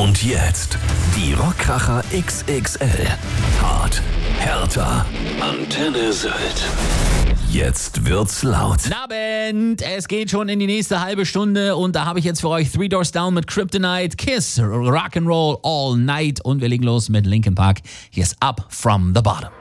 Und jetzt die Rockkracher XXL. Hart, härter, Antenne Sylt. Jetzt wird's laut. Guten Abend, es geht schon in die nächste halbe Stunde und da habe ich jetzt für euch Three Doors Down mit Kryptonite, Kiss, Rock'n'Roll All Night und wir legen los mit Linkin Park. Hier ist Up From The Bottom.